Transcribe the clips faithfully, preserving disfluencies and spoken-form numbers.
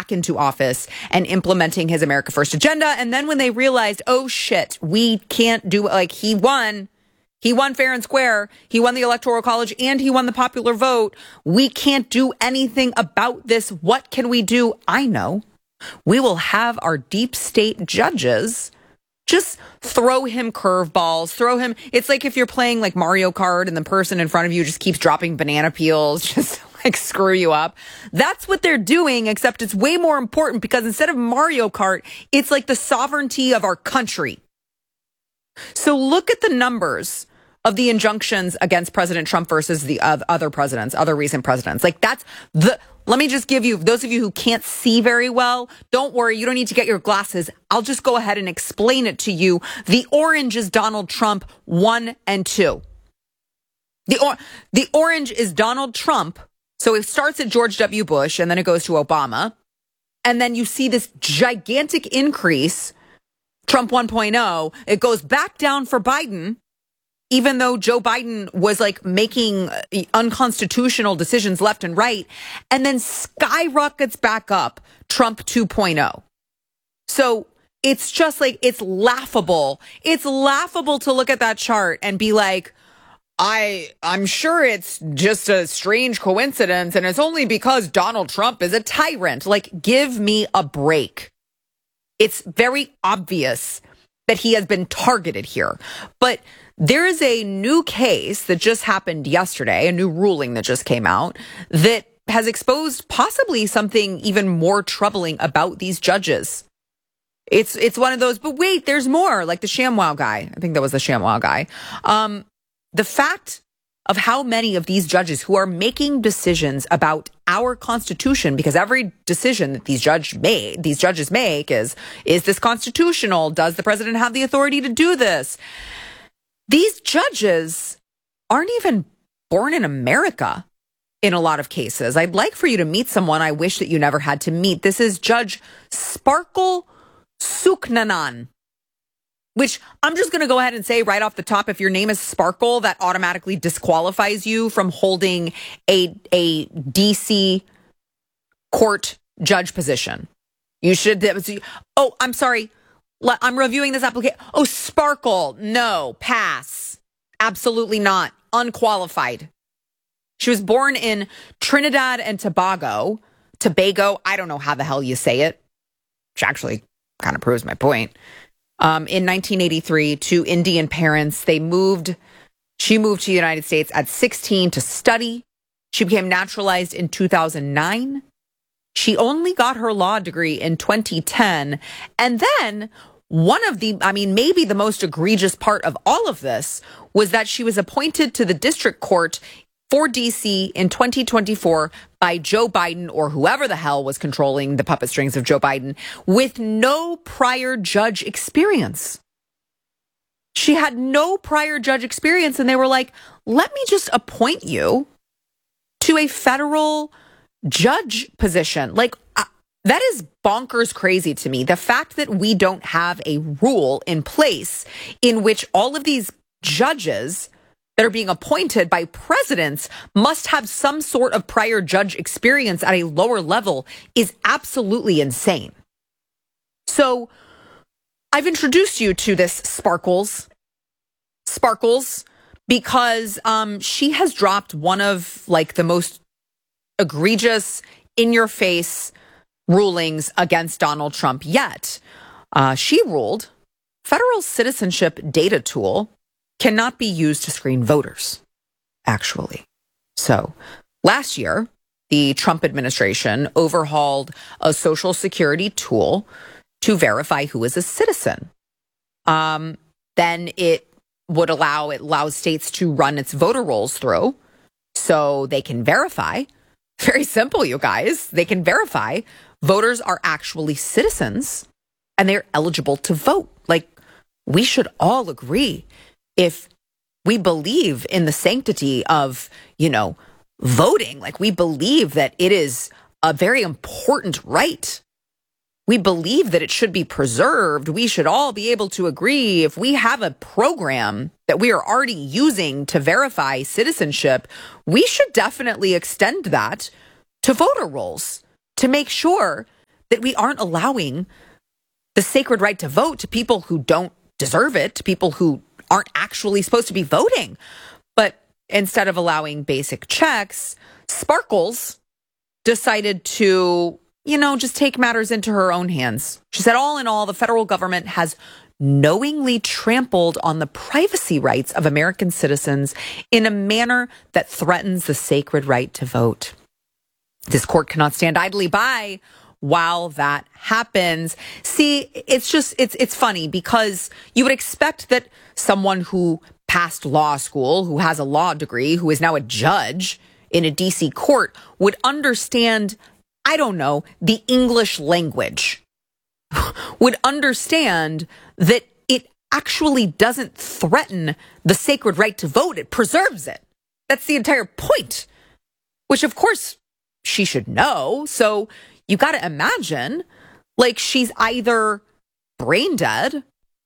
back into office and implementing his America First agenda. And then when they realized, oh shit, we can't do, like, he won. He won fair and square. He won the Electoral College and he won the popular vote. We can't do anything about this. What can we do? I know. We will have our deep state judges just throw him curveballs, throw him. It's like if you're playing like Mario Kart and the person in front of you just keeps dropping banana peels, just like screw you up. That's what they're doing, except it's way more important because instead of Mario Kart, it's like the sovereignty of our country. So look at the numbers of the injunctions against President Trump versus the uh, other presidents, other recent presidents. Like that's the, let me just give you, those of you who can't see very well, don't worry, you don't need to get your glasses. I'll just go ahead and explain it to you. The orange is Donald Trump, one and two. The, or- the orange is Donald Trump. So it starts at George W. Bush and then it goes to Obama. And then you see this gigantic increase, Trump one point oh. It goes back down for Biden, even though Joe Biden was like making unconstitutional decisions left and right, and then skyrockets back up Trump two point oh. So it's just like, it's laughable. It's laughable to look at that chart and be like, I, I'm sure it's just a strange coincidence and it's only because Donald Trump is a tyrant. Like, give me a break. It's very obvious that he has been targeted here. But there is a new case that just happened yesterday, a new ruling that just came out that has exposed possibly something even more troubling about these judges. It's it's one of those, but wait, there's more, like the ShamWow guy. I think that was the ShamWow guy. Um, the fact of how many of these judges who are making decisions about our Constitution, because every decision that these judge made, these judges make is, is this constitutional? Does the president have the authority to do this? These judges aren't even born in America in a lot of cases. I'd like for you to meet someone I wish that you never had to meet. This is Judge Sparkle Suknanan, which I'm just going to go ahead and say right off the top, if your name is Sparkle, that automatically disqualifies you from holding a, a D C court judge position. You should, oh, I'm sorry. I'm reviewing this application. Oh, Sparkle. No, pass. Absolutely not. Unqualified. She was born in Trinidad and Tobago. Tobago. I don't know how the hell you say it. Which actually kind of proves my point. Um, in nineteen eighty-three, to Indian parents, they moved. She moved to the United States at sixteen to study. She became naturalized in two thousand nine. She only got her law degree in twenty ten. And then one of the, I mean, maybe the most egregious part of all of this was that she was appointed to the district court for D C in twenty twenty-four by Joe Biden, or whoever the hell was controlling the puppet strings of Joe Biden, with no prior judge experience. She had no prior judge experience, and they were like, let me just appoint you to a federal judge position. Like, uh, that is bonkers crazy to me. The fact that we don't have a rule in place in which all of these judges that are being appointed by presidents must have some sort of prior judge experience at a lower level is absolutely insane. So I've introduced you to this Sparkles, Sparkles, because um, she has dropped one of like the most egregious, in-your-face rulings against Donald Trump yet. Uh, she ruled federal citizenship data tool cannot be used to screen voters, actually. So last year, the Trump administration overhauled a social security tool to verify who is a citizen. Um, then it would allow, it allows states to run its voter rolls through so they can verify. Very simple, you guys. They can verify voters are actually citizens and they're eligible to vote. Like, we should all agree, if we believe in the sanctity of, you know, voting, like we believe that it is a very important right. We believe that it should be preserved. We should all be able to agree, if we have a program that we are already using to verify citizenship, we should definitely extend that to voter rolls to make sure that we aren't allowing the sacred right to vote to people who don't deserve it, to people who aren't actually supposed to be voting. But instead of allowing basic checks, Sparkles decided to, you know, just take matters into her own hands. She said, all in all, the federal government has knowingly trampled on the privacy rights of American citizens in a manner that threatens the sacred right to vote. This court cannot stand idly by while that happens. See, it's just, it's it's funny because you would expect that someone who passed law school, who has a law degree, who is now a judge in a D C court would understand, I don't know, the English language, would understand that it actually doesn't threaten the sacred right to vote. It preserves it. That's the entire point, which of course she should know. So you got to imagine like she's either brain dead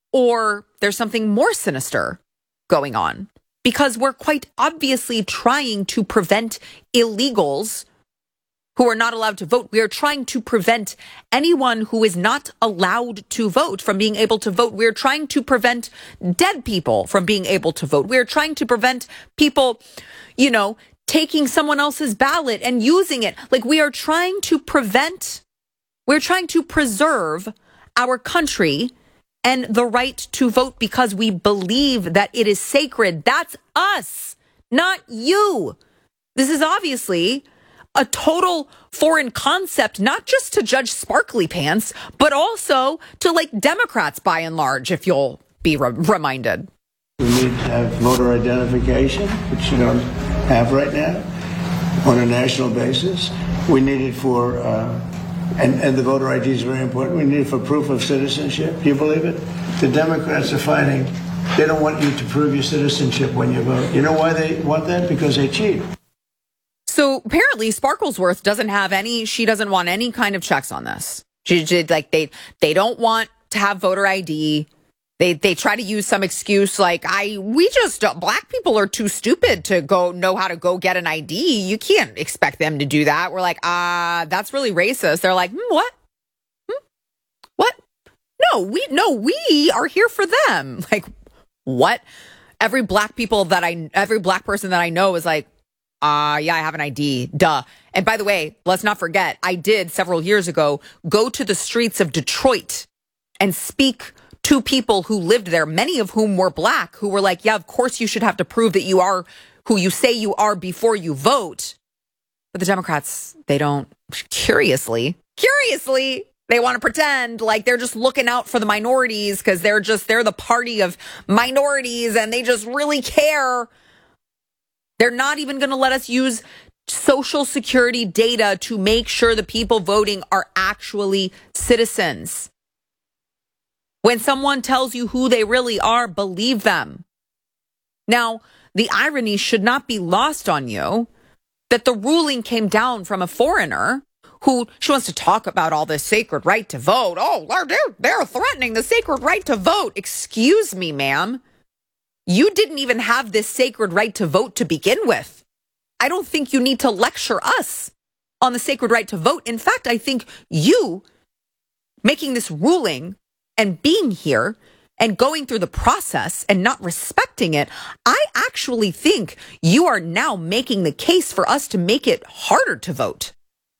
or there's something more sinister going on, because we're quite obviously trying to prevent illegals who are not allowed to vote. We are trying to prevent anyone who is not allowed to vote from being able to vote. We're trying to prevent dead people from being able to vote. We're trying to prevent people, you know, taking someone else's ballot and using it. Like, we are trying to prevent, we're trying to preserve our country and the right to vote because we believe that it is sacred. That's us, not you. This is obviously a total foreign concept, not just to Judge Sparkly Pants, but also to like Democrats by and large, if you'll be re- reminded. We need to have voter identification, which you don't have right now, on a national basis. We need it for, uh, and, and the voter I D is very important, we need it for proof of citizenship. Do you believe it? The Democrats are fighting. They don't want you to prove your citizenship when you vote. You know why they want that? Because they cheat. So apparently Sparklesworth doesn't have any, she doesn't want any kind of checks on this. She did like, they, they don't want to have voter I D. They, they try to use some excuse like, I, we just, black people are too stupid to go know how to go get an I D. You can't expect them to do that. We're like, ah, uh, that's really racist. They're like, hmm, what? Hmm? What? No, we, no, we are here for them. Like, what? Every black people that I, every black person that I know is like, Uh, yeah, I have an I D. Duh. And by the way, let's not forget, I did several years ago go to the streets of Detroit and speak to people who lived there, many of whom were black, who were like, yeah, of course you should have to prove that you are who you say you are before you vote. But the Democrats, they don't, curiously, curiously, they want to pretend like they're just looking out for the minorities because they're just, they're the party of minorities and they just really care. They're not even going to let us use Social Security data to make sure the people voting are actually citizens. When someone tells you who they really are, believe them. Now, the irony should not be lost on you that the ruling came down from a foreigner who, she wants to talk about all this sacred right to vote. Oh, they're, they're threatening the sacred right to vote. Excuse me, ma'am. You didn't even have this sacred right to vote to begin with. I don't think you need to lecture us on the sacred right to vote. In fact, I think you making this ruling and being here and going through the process and not respecting it, I actually think you are now making the case for us to make it harder to vote.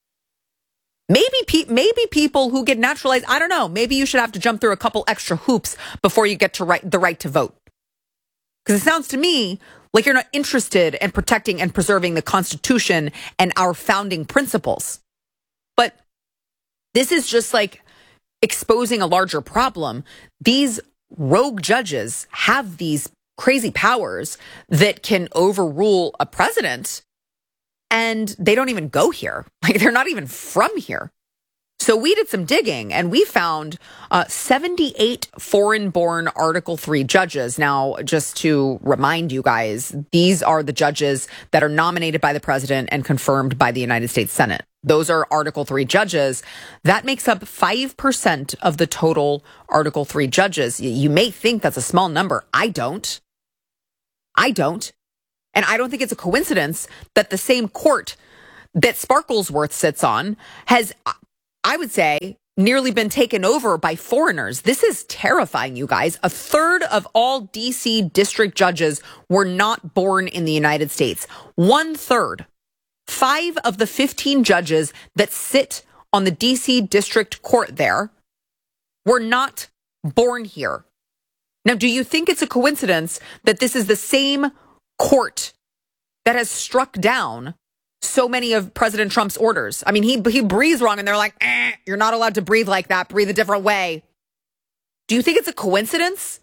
Maybe pe- maybe people who get naturalized, I don't know, maybe you should have to jump through a couple extra hoops before you get to right, the right to vote. Because it sounds to me like you're not interested in protecting and preserving the Constitution and our founding principles. But this is just like exposing a larger problem. These rogue judges have these crazy powers that can overrule a president, and they don't even go here. Like, they're not even from here. So we did some digging and we found uh, seventy-eight foreign-born Article three judges. Now, just to remind you guys, these are the judges that are nominated by the president and confirmed by the United States Senate. Those are Article three judges. That makes up five percent of the total Article three judges. You may think that's a small number. I don't. I don't. And I don't think it's a coincidence that the same court that Sparklesworth sits on has... I would say, nearly been taken over by foreigners. This is terrifying, you guys. A third of all D C district judges were not born in the United States. One third. Five of the fifteen judges that sit on the D C district court there were not born here. Now, do you think it's a coincidence that this is the same court that has struck down so many of President Trump's orders? I mean, he he breathes wrong and they're like, eh, you're not allowed to breathe like that. Breathe a different way. Do you think it's a coincidence?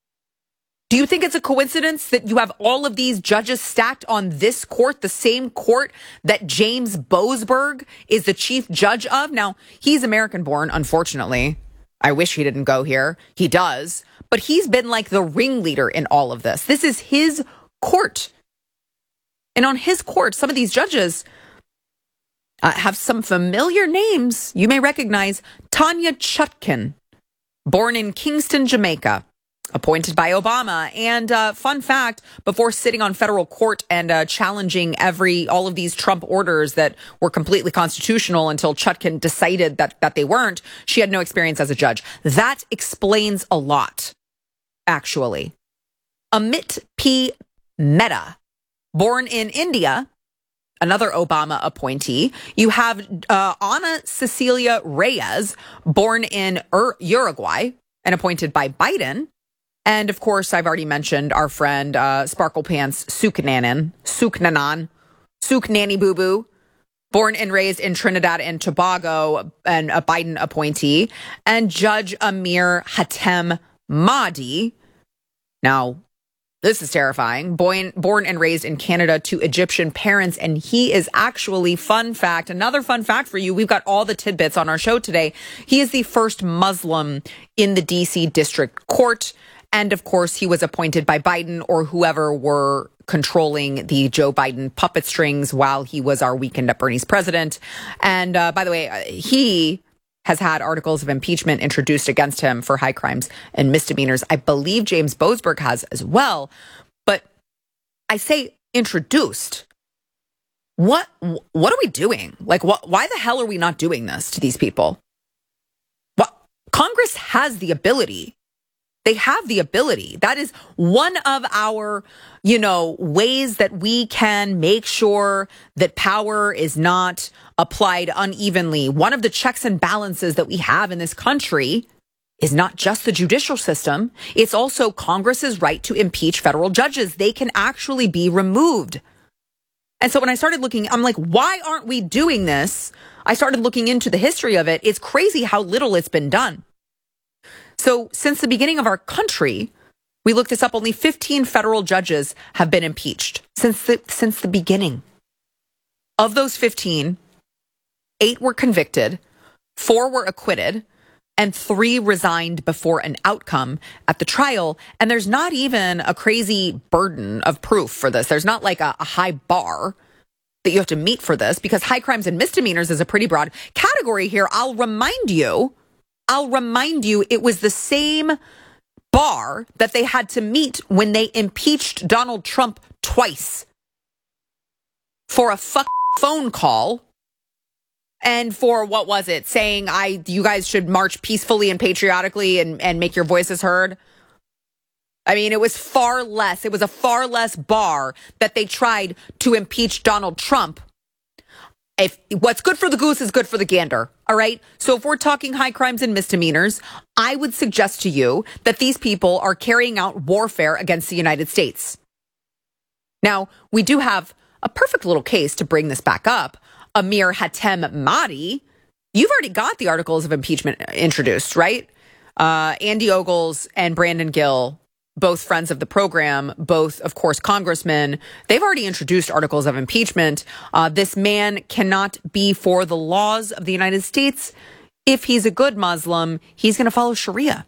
Do you think it's a coincidence that you have all of these judges stacked on this court, the same court that James Boasberg is the chief judge of? Now, he's American born, unfortunately. I wish he didn't go here. He does. But he's been like the ringleader in all of this. This is his court. And on his court, some of these judges uh, have some familiar names. You may recognize Tanya Chutkan, born in Kingston, Jamaica, appointed by Obama. And uh, fun fact, before sitting on federal court and uh, challenging every all of these Trump orders that were completely constitutional until Chutkan decided that, that they weren't, she had no experience as a judge. That explains a lot, actually. Amit P. Mehta, born in India, another Obama appointee. You have uh, Ana Cecilia Reyes, born in Ur- Uruguay and appointed by Biden. And of course, I've already mentioned our friend uh, Sparkle Pants Suknanan, Suknanan, Suk Nanny Boo Boo, born and raised in Trinidad and Tobago, and a Biden appointee, and Judge Amir Hatem Mahdi. Now, this is terrifying. Born, born and raised in Canada to Egyptian parents. And he is actually, fun fact, another fun fact for you. We've got all the tidbits on our show today. He is the first Muslim in the D C District Court. And of course, he was appointed by Biden or whoever were controlling the Joe Biden puppet strings while he was our Weekend at Bernie's president. And uh, by the way, he has had articles of impeachment introduced against him for high crimes and misdemeanors. I believe James Boasberg has as well. But I say introduced. What what are we doing? Like, what? Why the hell are we not doing this to these people? What? Congress has the ability. They have the ability. That is one of our, you know, ways that we can make sure that power is not applied unevenly. One of the checks and balances that we have in this country is not just the judicial system. It's also Congress's right to impeach federal judges. They can actually be removed. And so when I started looking, I'm like, why aren't we doing this? I started looking into the history of it. It's crazy how little it's been done. So since the beginning of our country, we looked this up, only fifteen federal judges have been impeached since the, since the beginning. Of those fifteen, eight were convicted, four were acquitted, and three resigned before an outcome at the trial. And there's not even a crazy burden of proof for this. There's not like a, a high bar that you have to meet for this, because high crimes and misdemeanors is a pretty broad category here. I'll remind you, I'll remind you, it was the same bar that they had to meet when they impeached Donald Trump twice for a fuck phone call. And for, what was it, saying I, you guys should march peacefully and patriotically and, and make your voices heard. I mean, it was far less. It was a far less bar that they tried to impeach Donald Trump. If what's good for the goose is good for the gander. All right. So if we're talking high crimes and misdemeanors, I would suggest to you that these people are carrying out warfare against the United States. Now, we do have a perfect little case to bring this back up. Amir Hatem Mahdi, you've already got the articles of impeachment introduced, right? Uh, Andy Ogles and Brandon Gill, both friends of the program, both, of course, congressmen, they've already introduced articles of impeachment. Uh, this man cannot be for the laws of the United States. If he's a good Muslim, he's going to follow Sharia.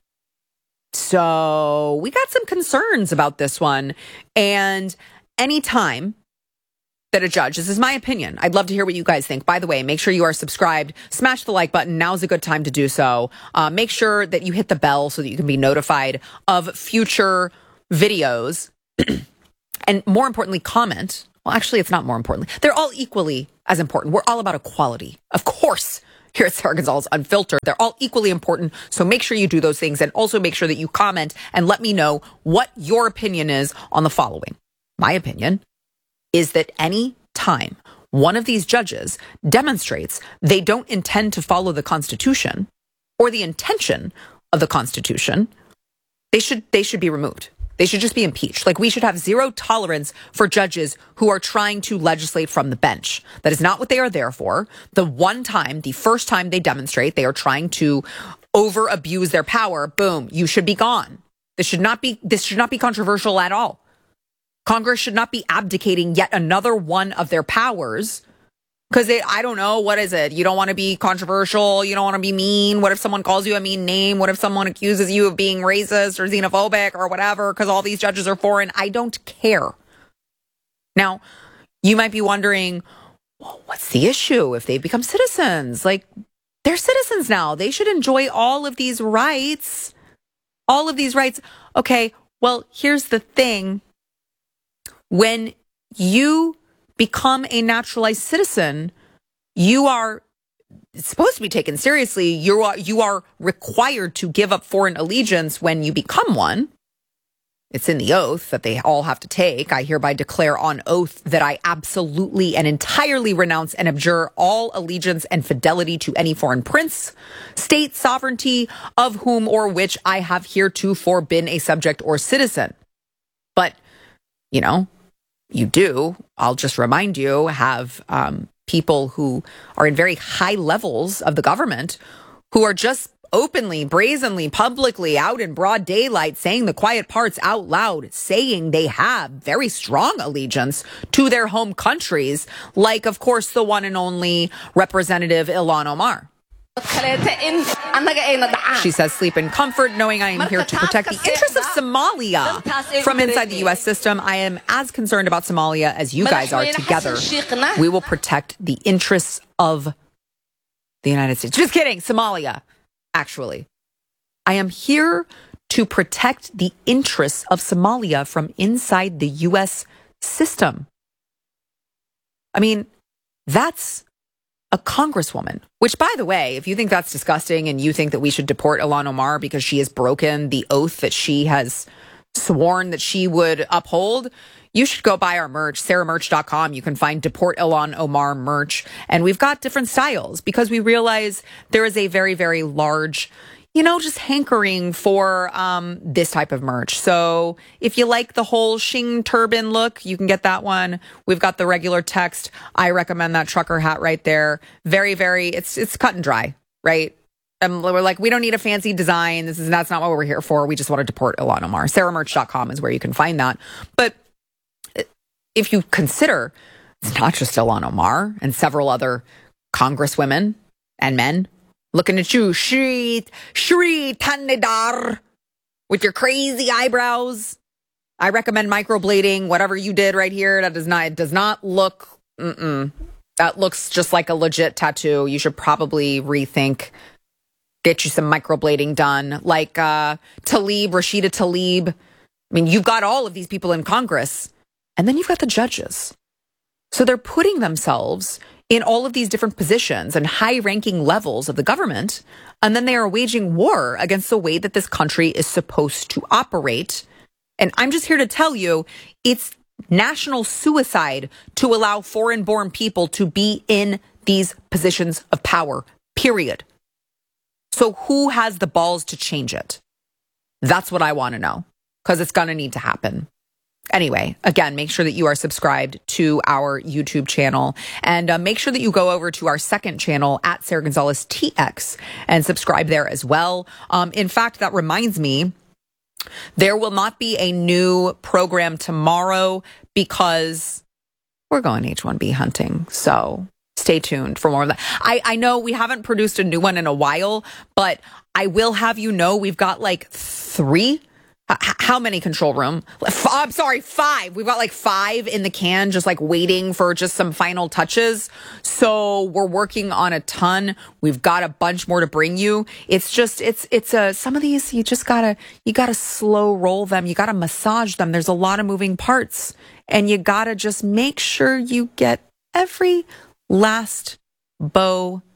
So we got some concerns about this one. And anytime that a judge, this is my opinion, I'd love to hear what you guys think. By the way, make sure you are subscribed. Smash the like button. Now's a good time to do so. Uh, make sure that you hit the bell so that you can be notified of future videos. And more importantly, comment. Well, actually, it's not more importantly. They're all equally as important. We're all about equality. Of course, here at Sara Gonzales Unfiltered. They're all equally important. So make sure you do those things, and also make sure that you comment and let me know what your opinion is on the following. My opinion is that any time one of these judges demonstrates they don't intend to follow the Constitution or the intention of the Constitution, they should they should be removed. They should just be impeached. Like, we should have zero tolerance for judges who are trying to legislate from the bench. That is not what they are there for. The one time, the first time they demonstrate they are trying to over abuse their power, boom, you should be gone. This should not be this should not be controversial at all. Congress should not be abdicating yet another one of their powers because they, I don't know, what is it? You don't want to be controversial. You don't want to be mean. What if someone calls you a mean name? What if someone accuses you of being racist or xenophobic or whatever because all these judges are foreign? I don't care. Now, you might be wondering, well, what's the issue if they become citizens? Like, they're citizens now. They should enjoy all of these rights. All of these rights. Okay, well, here's the thing. When you become a naturalized citizen, you are supposed to be taken seriously. You are, you are required to give up foreign allegiance when you become one. It's in the oath that they all have to take. I hereby declare on oath that I absolutely and entirely renounce and abjure all allegiance and fidelity to any foreign prince, state, sovereignty, of whom or which I have heretofore been a subject or citizen. But, you know, you do, I'll just remind you, have um, people who are in very high levels of the government who are just openly, brazenly, publicly, out in broad daylight, saying the quiet parts out loud, saying they have very strong allegiance to their home countries, like, of course, the one and only Representative Ilhan Omar. She says, sleep in comfort, knowing I am here to protect the interests of Somalia from inside the U S system. I am as concerned about Somalia as you guys are. Together, we will protect the interests of the United States. Just kidding, Somalia, actually. I am here to protect the interests of Somalia from inside the U S system. I mean, that's a congresswoman, which, by the way, if you think that's disgusting and you think that we should deport Ilhan Omar because she has broken the oath that she has sworn that she would uphold, you should go buy our merch, sarah merch dot com. You can find Deport Ilhan Omar merch. And we've got different styles because we realize there is a very, very large, you know, just hankering for um, this type of merch. So if you like the whole shing turban look, you can get that one. We've got the regular text. I recommend that trucker hat right there. Very, very, it's it's cut and dry, right? And we're like, we don't need a fancy design. This is that's not what we're here for. We just want to deport Ilhan Omar. sarah merch dot com is where you can find that. But if you consider it's not just Ilhan Omar and several other congresswomen and men looking at you, Shri, Shri Thanedar, with your crazy eyebrows. I recommend microblading, whatever you did right here. That does not, it does not look, mm-mm. That looks just like a legit tattoo. You should probably rethink, get you some microblading done. Like uh, Tlaib, Rashida Tlaib. I mean, you've got all of these people in Congress, and then you've got the judges. So they're putting themselves in all of these different positions and high-ranking levels of the government, and then they are waging war against the way that this country is supposed to operate. And I'm just here to tell you, it's national suicide to allow foreign-born people to be in these positions of power, period. So who has the balls to change it? That's what I want to know, because it's going to need to happen. Anyway, again, make sure that you are subscribed to our YouTube channel, and uh, make sure that you go over to our second channel at Sara Gonzales T X and subscribe there as well. Um, in fact, that reminds me, there will not be a new program tomorrow because we're going H one B hunting. So stay tuned for more of that. I, I know we haven't produced a new one in a while, but I will have you know we've got like three How many control room? I'm sorry, five. We've got like five in the can, just like waiting for just some final touches. So we're working on a ton. We've got a bunch more to bring you. It's just, it's, it's a, some of these, you just gotta, you gotta slow roll them. You gotta massage them. There's a lot of moving parts, and you gotta just make sure you get every last bow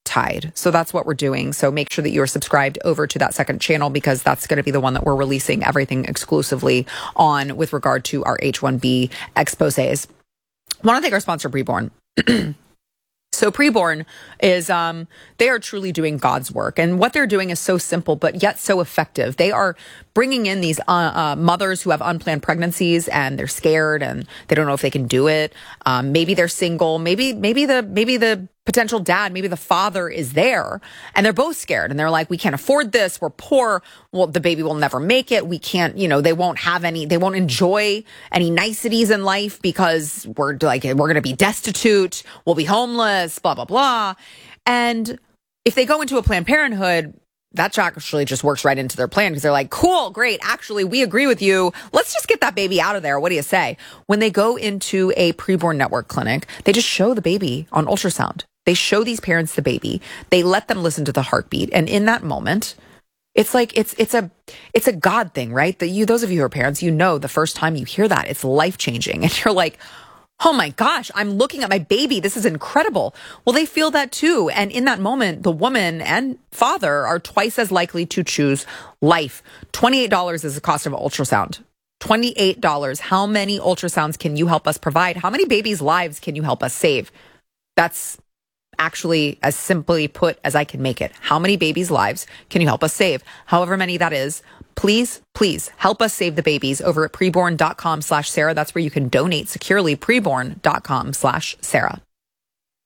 Tide. So that's what we're doing. So make sure that you are subscribed over to that second channel, because that's going to be the one that we're releasing everything exclusively on with regard to our H one B exposés. I want to thank our sponsor, Preborn. So Preborn is, um, they are truly doing God's work. And what they're doing is so simple, but yet so effective. They are bringing in these uh, uh, mothers who have unplanned pregnancies, and they're scared and they don't know if they can do it. Um, maybe they're single. Maybe, maybe the, maybe the potential dad, maybe the father is there, and they're both scared. And they're like, we can't afford this. We're poor. Well, the baby will never make it. We can't, you know, they won't have any, they won't enjoy any niceties in life because we're like, we're going to be destitute. We'll be homeless, blah, blah, blah. And if they go into a Planned Parenthood, that actually just works right into their plan, because they're like, cool, great. Actually, we agree with you. Let's just get that baby out of there. What do you say? When they go into a preborn network clinic, they just show the baby on ultrasound. They show these parents the baby. They let them listen to the heartbeat. And in that moment, it's like, it's, it's a, it's a God thing, right? That you, those of you who are parents, you know, the first time you hear that, it's life changing. And you're like, oh my gosh, I'm looking at my baby. This is incredible. Well, they feel that too. And in that moment, the woman and father are twice as likely to choose life. twenty-eight dollars is the cost of an ultrasound. twenty-eight dollars. How many ultrasounds can you help us provide? How many babies' lives can you help us save? That's actually as simply put as I can make it. How many babies' lives can you help us save? However many that is. Please, please help us save the babies over at preborn.com slash Sarah. That's where you can donate securely. Preborn.com slash Sarah.